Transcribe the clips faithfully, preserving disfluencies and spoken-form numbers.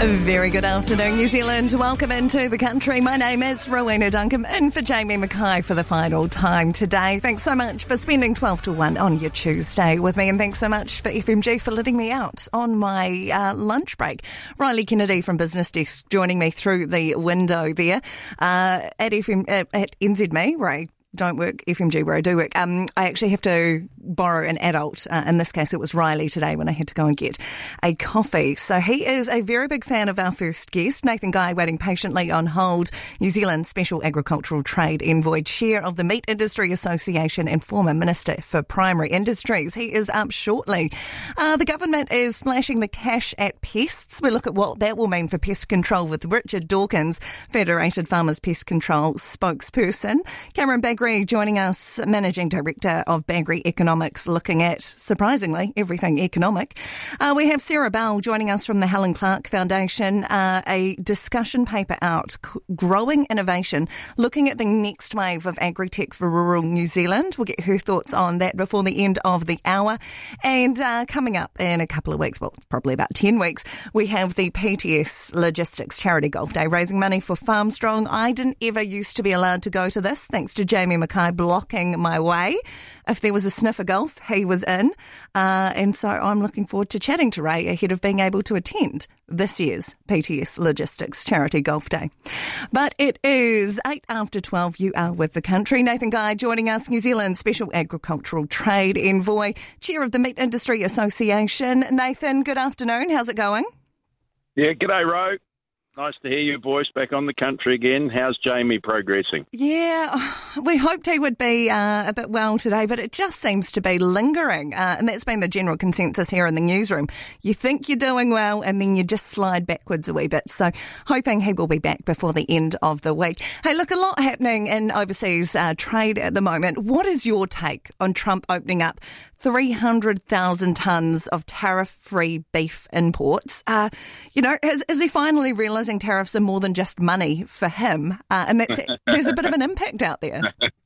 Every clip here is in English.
A very good afternoon, New Zealand. Welcome into the country. My name is Rowena Duncan, in for Jamie Mackay for the final time today. Thanks so much for spending twelve to one on your Tuesday with me, and thanks so much for F M G for letting me out on my uh, lunch break. Riley Kennedy from Business Desk joining me through the window there uh, at, F M, uh, at N Z M E, where I don't work, F M G where I do work. Um, I actually have to borrow an adult. Uh, in this case, it was Riley today when I had to go and get a coffee. So he is a very big fan of our first guest, Nathan Guy, waiting patiently on hold, New Zealand Special Agricultural Trade Envoy, Chair of the Meat Industry Association and former Minister for Primary Industries. He is up shortly. Uh, the government is slashing the cash at pests. We'll look at what that will mean for pest control with Richard Dawkins, Federated Farmers Pest Control spokesperson. Cameron Bagri joining us, Managing Director of Bagri Economics, looking at, surprisingly, everything economic. Uh, we have Sarah Bell joining us from the Helen Clark Foundation, uh, a discussion paper out, Growing Innovation, looking at the next wave of agri-tech for rural New Zealand. We'll get her thoughts on that before the end of the hour. And uh, coming up in a couple of weeks, well, probably about ten weeks, we have the P T S Logistics Charity Golf Day, raising money for Farmstrong. I didn't ever used to be allowed to go to this, thanks to Jamie Mackay blocking my way. If there was a sniffer golf, he was in. Uh, and so I'm looking forward to chatting to Ray ahead of being able to attend this year's P T S Logistics Charity Golf Day. But it is eight after twelve. You are with the country. Nathan Guy joining us, New Zealand Special Agricultural Trade Envoy, Chair of the Meat Industry Association. Nathan, good afternoon. How's it going? Yeah, g'day, Ro. Nice to hear your voice back on the country again. How's Jamie progressing? Yeah, we hoped he would be uh, a bit well today, but it just seems to be lingering. Uh, and that's been the general consensus here in the newsroom. You think you're doing well, and then you just slide backwards a wee bit. So hoping he will be back before the end of the week. Hey, look, a lot happening in overseas uh, trade at the moment. What is your take on Trump opening up three hundred thousand tonnes of tariff-free beef imports? Uh, you know, is, is he finally realising tariffs are more than just money for him, uh, and that's there's a bit of an impact out there?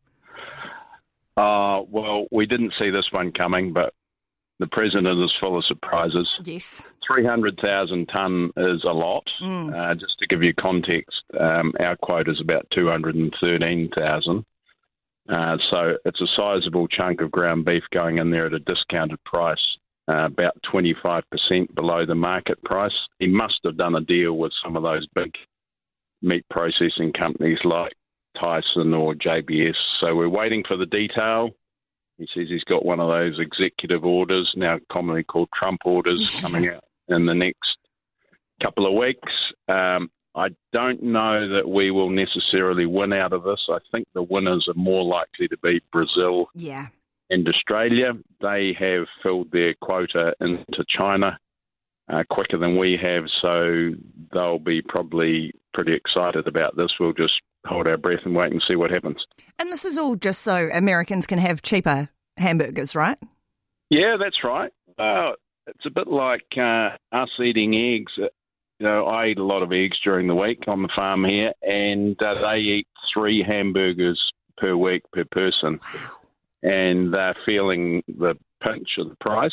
Uh, well, we didn't see this one coming, but the president is full of surprises. Yes. three hundred thousand tonne is a lot. Mm. Uh, just to give you context, um, our quote is about two hundred thirteen thousand. Uh, so it's a sizable chunk of ground beef going in there at a discounted price. Uh, about twenty-five percent below the market price. He must have done a deal with some of those big meat processing companies like Tyson or J B S. So we're waiting for the detail. He says he's got one of those executive orders, now commonly called Trump orders, coming out in the next couple of weeks. Um, I don't know that we will necessarily win out of this. I think the winners are more likely to be Brazil. Yeah. And Australia. They have filled their quota into China uh, quicker than we have, so they'll be probably pretty excited about this. We'll just hold our breath and wait and see what happens. And this is all just so Americans can have cheaper hamburgers, right? Yeah, that's right. Uh, it's a bit like uh, us eating eggs. You know, I eat a lot of eggs during the week on the farm here, and uh, they eat three hamburgers per week per person. Wow. And they're feeling the pinch of the price.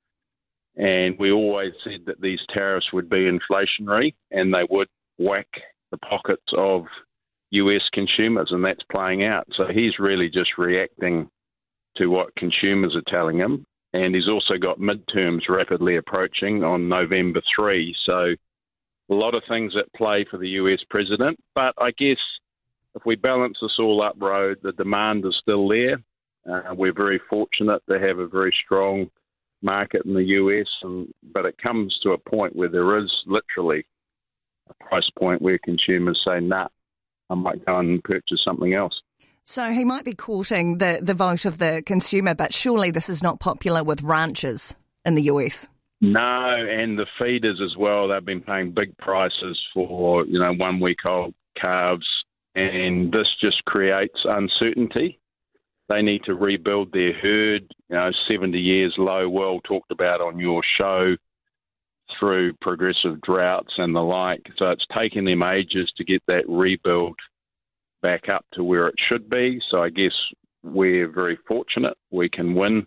And we always said that these tariffs would be inflationary and they would whack the pockets of U S consumers, and that's playing out. So he's really just reacting to what consumers are telling him. And he's also got midterms rapidly approaching on November third. So a lot of things at play for the U S president. But I guess if we balance this all up, Ro, the demand is still there. Uh, we're very fortunate to have a very strong market in the U S, and, but it comes to a point where there is literally a price point where consumers say, nah, I might go and purchase something else. So he might be courting the, the vote of the consumer, but surely this is not popular with ranchers in the U S. No, and the feeders as well. They've been paying big prices for, you know, one-week-old calves, and this just creates uncertainty. They need to rebuild their herd, you know, seventy years low, well talked about on your show, through progressive droughts and the like. So it's taken them ages to get that rebuild back up to where it should be. So I guess we're very fortunate. We can win